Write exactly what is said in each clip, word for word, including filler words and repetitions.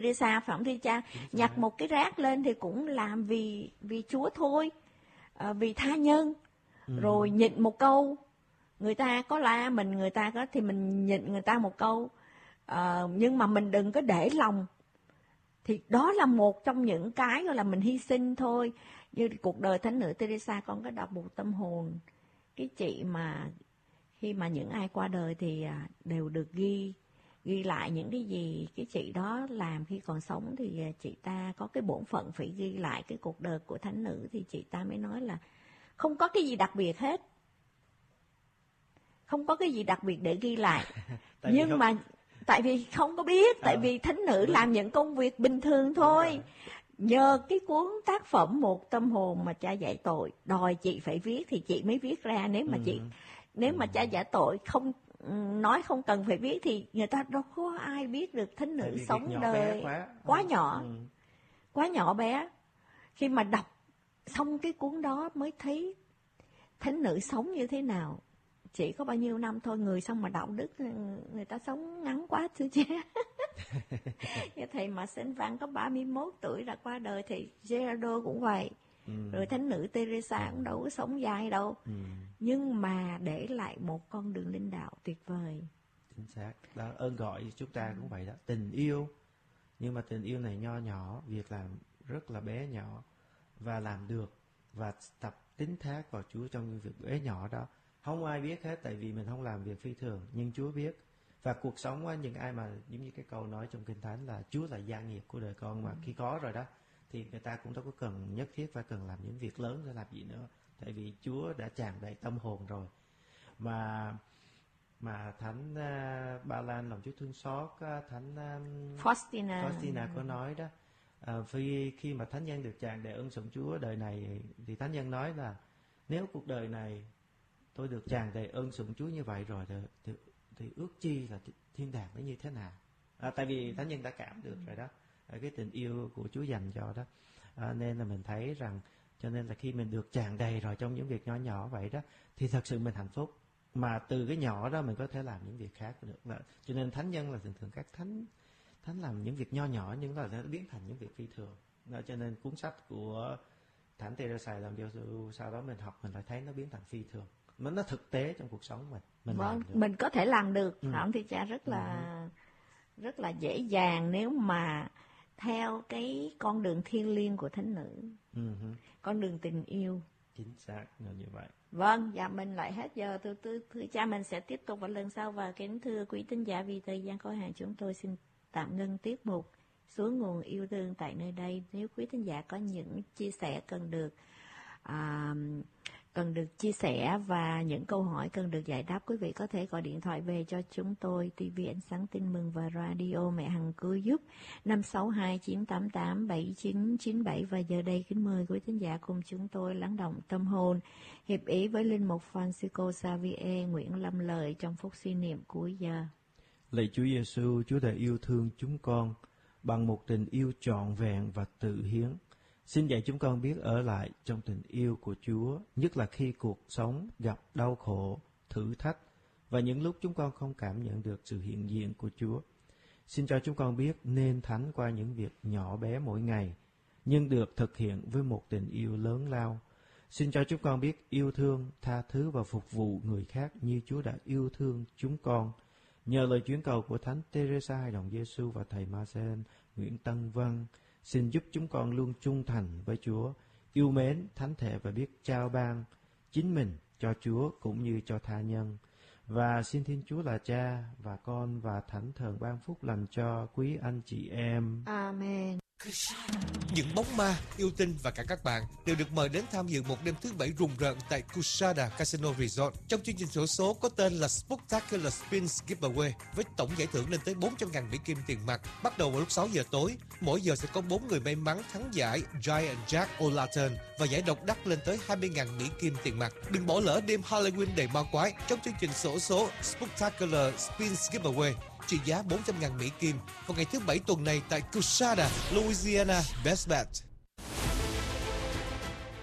Teresa phải không thưa cha? Nhặt một cái rác lên thì cũng làm vì vì Chúa thôi, à, vì tha nhân. Ừ. Rồi nhịn một câu, người ta có la mình, người ta có thì mình nhịn người ta một câu, à, nhưng mà mình đừng có để lòng. Thì đó là một trong những cái gọi là mình hy sinh thôi. Như cuộc đời Thánh nữ Teresa, con có đọc một tâm hồn, cái chị mà khi mà những ai qua đời thì đều được ghi ghi lại những cái gì cái chị đó làm khi còn sống, thì chị ta có cái bổn phận phải ghi lại cái cuộc đời của thánh nữ. Thì chị ta mới nói là không có cái gì đặc biệt hết, không có cái gì đặc biệt để ghi lại. Nhưng không... mà tại vì không có biết, tại à, vì thánh nữ đúng. Làm những công việc bình thường thôi. Nhờ cái cuốn tác phẩm Một Tâm Hồn mà cha dạy tội đòi chị phải viết thì chị mới viết ra. Nếu mà ừ. chị nếu mà cha dạy tội không nói không cần phải viết thì người ta đâu có ai biết được thánh nữ sống đời quá, quá nhỏ, ừ. quá nhỏ bé. Khi mà đọc xong cái cuốn đó mới thấy thánh nữ sống như thế nào. Chỉ có bao nhiêu năm thôi, người xong mà đạo đức người ta sống ngắn quá thưa cha. Thầy mà Saint Văn có ba mươi mốt tuổi đã qua đời, thì Gerardo cũng vậy. Ừ. Rồi thánh nữ Teresa cũng đâu có sống dài đâu. Ừ. Nhưng mà để lại một con đường linh đạo tuyệt vời. Chính xác. Đó, ơn gọi chúng ta ừ. cũng vậy đó. Tình yêu, nhưng mà tình yêu này nho nhỏ, việc làm rất là bé nhỏ và làm được, và tập tín thác vào Chúa trong những việc bé nhỏ đó. Không ai biết hết, tại vì mình không làm việc phi thường, nhưng Chúa biết. Và cuộc sống á, những ai mà giống như cái câu nói trong Kinh Thánh là Chúa là gia nghiệp của đời con, mà ừ. khi có rồi đó thì người ta cũng đâu có cần nhất thiết phải cần làm những việc lớn để làm gì nữa, tại vì Chúa đã tràn đầy tâm hồn rồi. Mà mà thánh uh, Ba Lan lòng Chúa thương xót, uh, thánh um, Faustina Faustina có nói đó, uh, khi khi mà thánh nhân được tràn đầy ơn sủng Chúa đời này, thì thánh nhân nói là nếu cuộc đời này tôi được tràn đầy ơn sủng Chúa như vậy rồi thì, thì, thì ước chi là thiên đàng nó như thế nào. À, tại vì thánh nhân đã cảm được rồi đó, cái tình yêu của Chúa dành cho đó. À, nên là mình thấy rằng, cho nên là khi mình được tràn đầy rồi trong những việc nhỏ nhỏ vậy đó, thì thật sự mình hạnh phúc. Mà từ cái nhỏ đó mình có thể làm những việc khác được. Là, cho nên thánh nhân là thường thường các thánh thánh làm những việc nho nhỏ nhưng là nó biến thành những việc phi thường. Đó, cho nên cuốn sách của thánh Teresa làm Giêsu sau đó mình học mình lại thấy nó biến thành phi thường. Nó nó thực tế trong cuộc sống mình. Mình vâng, làm được. Mình có thể làm được, ừ. phải không thưa cha? Rất là ừ. rất là dễ dàng nếu mà theo cái con đường thiêng liêng của thánh nữ, ừ. con đường tình yêu. Chính xác là như vậy. Vâng, dạ mình lại hết giờ. Thưa, thưa, thưa cha, mình sẽ tiếp tục vào lần sau. Và kính thưa quý tín giả, vì thời gian có hạn, chúng tôi xin tạm ngưng tiết mục Suối Nguồn Yêu Thương tại nơi đây. Nếu quý tín giả có những chia sẻ cần được à, cần được chia sẻ và những câu hỏi cần được giải đáp, quý vị có thể gọi điện thoại về cho chúng tôi, ti vi Ánh Sáng Tin Mừng và Radio Mẹ Hằng Cứu Giúp năm sáu hai chín tám tám bảy chín chín bảy. Và giờ đây kính mời quý thính giả cùng chúng tôi lắng động tâm hồn, hiệp ý với Linh mục Francisco Xavier Nguyễn Lâm Lợi trong phút suy niệm cuối giờ. Lạy Chúa Giêsu, Chúa đã yêu thương chúng con bằng một tình yêu trọn vẹn và tự hiến. Xin dạy chúng con biết ở lại trong tình yêu của Chúa, nhất là khi cuộc sống gặp đau khổ, thử thách và những lúc chúng con không cảm nhận được sự hiện diện của Chúa. Xin cho chúng con biết nên thánh qua những việc nhỏ bé mỗi ngày, nhưng được thực hiện với một tình yêu lớn lao. Xin cho chúng con biết yêu thương, tha thứ và phục vụ người khác như Chúa đã yêu thương chúng con. Nhờ lời chuyến cầu của Thánh Teresa Hài Đồng Giêsu và Thầy Marcel Nguyễn Tân Văn, xin giúp chúng con luôn trung thành với Chúa, yêu mến thánh thể và biết trao ban chính mình cho Chúa cũng như cho tha nhân. Và xin Thiên Chúa là Cha và Con và Thánh Thần ban phúc lành cho quý anh chị em. Amen. Những bóng ma, yêu tinh và cả các bạn đều được mời đến tham dự một đêm thứ bảy rùng rợn tại Kusada Casino Resort trong chương trình xổ số có tên là Spectacular Spins Giveaway với tổng giải thưởng lên tới bốn trăm nghìn Mỹ Kim tiền mặt. Bắt đầu vào lúc sáu giờ tối, mỗi giờ sẽ có bốn người may mắn thắng giải Giant Jack O'Lantern và giải độc đắc lên tới hai mươi nghìn Mỹ Kim tiền mặt. Đừng bỏ lỡ đêm Halloween đầy ma quái trong chương trình xổ số Spectacular Spins Giveaway trị giá bốn trăm nghìn Mỹ Kim vào ngày thứ bảy tuần này tại Kusada, Louisiana. Best Bet.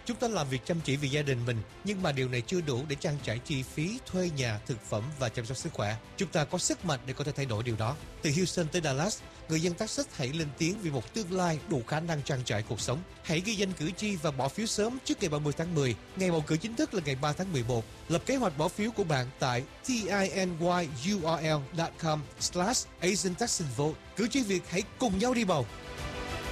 Chúng ta làm việc chăm chỉ vì gia đình mình, nhưng mà điều này chưa đủ để trang trải chi phí thuê nhà, thực phẩm và chăm sóc sức khỏe. Chúng ta có sức mạnh để có thể thay đổi điều đó. Từ Houston tới Dallas, người dân Texas hãy lên tiếng vì một tương lai đủ khả năng trang trải cuộc sống. Hãy ghi danh cử tri và bỏ phiếu sớm trước ngày ba mươi tháng mười. Ngày bầu cử chính thức là ngày ba tháng mười một. Lập kế hoạch bỏ phiếu của bạn tại tinyurl dot com slash Asian Texan Vote. Cử tri Việt hãy cùng nhau đi bầu.